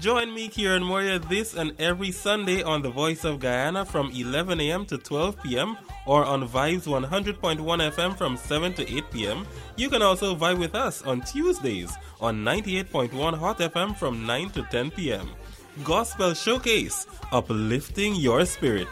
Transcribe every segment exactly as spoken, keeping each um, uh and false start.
Join me, Kieran Moria, this and every Sunday on The Voice of Guyana from eleven a.m. to twelve p.m. or on Vibes one hundred point one F M from seven to eight p.m. You can also vibe with us on Tuesdays on ninety-eight point one Hot F M from nine to ten p.m. Gospel Showcase, uplifting your spirit.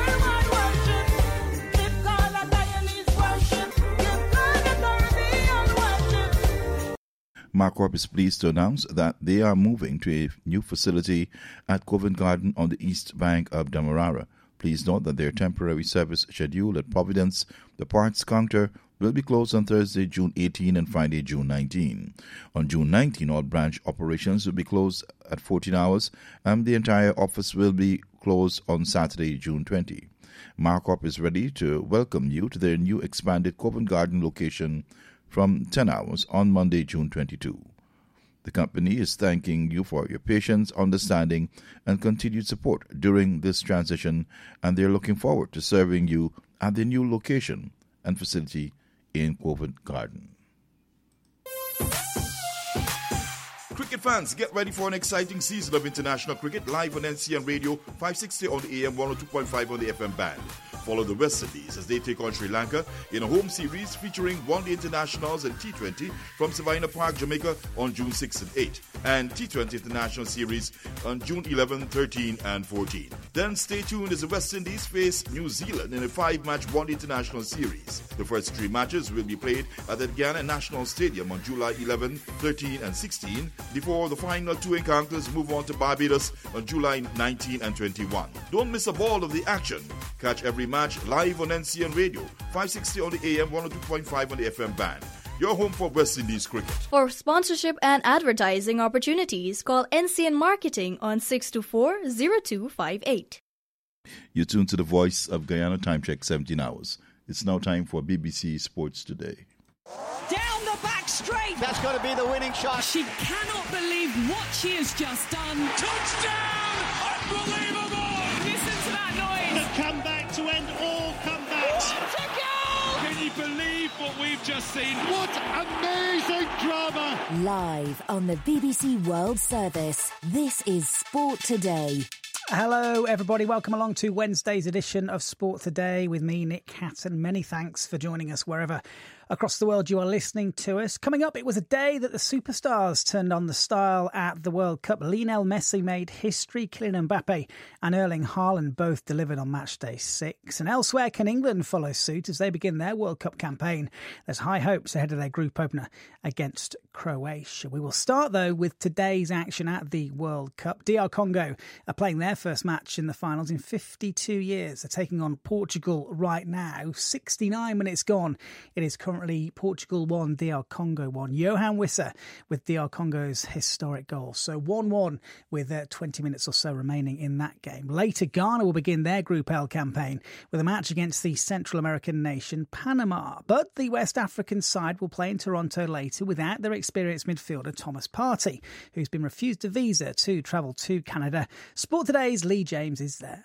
MarCorp is pleased to announce that they are moving to a new facility at Covent Garden on the east bank of Demerara. Please note that their temporary service schedule at Providence, the parts counter, will be closed on Thursday, June eighteenth and Friday, June nineteenth. On June nineteenth, all branch operations will be closed at fourteen hours and the entire office will be closed on Saturday, June twentieth. MarCorp is ready to welcome you to their new expanded Covent Garden location from ten hours on Monday, June twenty-second. The company is thanking you for your patience, understanding, and continued support during this transition, and they're looking forward to serving you at the new location and facility in Covent Garden. Cricket fans, get ready for an exciting season of international cricket live on N C N Radio, five sixty on the A M, one oh two point five on the F M band. Follow the West Indies as they take on Sri Lanka in a home series featuring one-day internationals and T twenty from Savannah Park, Jamaica on June sixth and eighth, and T twenty International Series on June eleventh, thirteenth and fourteenth. Then stay tuned as the West Indies face New Zealand in a five-match one-day international series. The first three matches will be played at the Guyana National Stadium on July eleventh, thirteenth and sixteenth, before the final two encounters move on to Barbados on July nineteenth and twenty-first. Don't miss a ball of the action. Catch every match live on N C N Radio, five sixty on the A M, one oh two point five on the F M band. Your home for West Indies cricket. For sponsorship and advertising opportunities, call N C N Marketing on six two four, zero two five eight. You tune to the Voice of Guyana, time check seventeen hours. It's now time for B B C Sports Today. Down the back straight. That's got to be the winning shot. She cannot believe what she has just done. Touchdown! Unbelievable! Listen to that noise. The comeback to end all comebacks. What a goal! Can you believe what we've just seen? What amazing drama! Live on the B B C World Service, this is Sport Today. Hello, everybody. Welcome along to Wednesday's edition of Sport Today with me, Nick Hatton. Many thanks for joining us wherever across the world you are listening to us. Coming up, it was a day that the superstars turned on the style at the World Cup. Lionel Messi made history. Kylian Mbappe and Erling Haaland both delivered on match day six. And elsewhere, can England follow suit as they begin their World Cup campaign? There's high hopes ahead of their group opener against Croatia. We will start, though, with today's action at the World Cup. D R Congo are playing their first match in the finals in fifty-two years. They're taking on Portugal right now. sixty-nine minutes gone. It is currently Portugal one, D R Congo one. Johan Wissa with D R Congo's historic goal. So one one with uh, twenty minutes or so remaining in that game. Later, Ghana will begin their Group L campaign with a match against the Central American nation Panama. But the West African side will play in Toronto later without their experienced midfielder Thomas Partey, who's been refused a visa to travel to Canada. Sport Today's Lee James is there.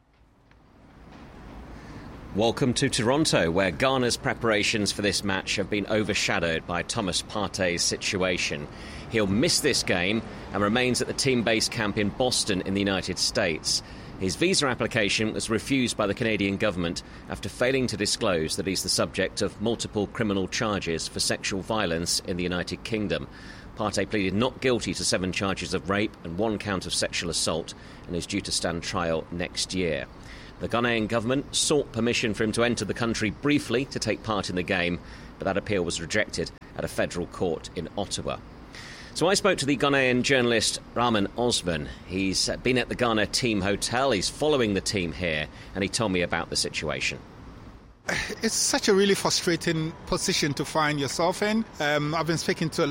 Welcome to Toronto, where Ghana's preparations for this match have been overshadowed by Thomas Partey's situation. He'll miss this game and remains at the team base camp in Boston in the United States. His visa application was refused by the Canadian government after failing to disclose that he's the subject of multiple criminal charges for sexual violence in the United Kingdom. Partey pleaded not guilty to seven charges of rape and one count of sexual assault and is due to stand trial next year. The Ghanaian government sought permission for him to enter the country briefly to take part in the game, but that appeal was rejected at a federal court in Ottawa. So I spoke to the Ghanaian journalist Rahman Osman. He's been at the Ghana team hotel, he's following the team here, and he told me about the situation. It's such a really frustrating position to find yourself in. Um, I've been speaking to a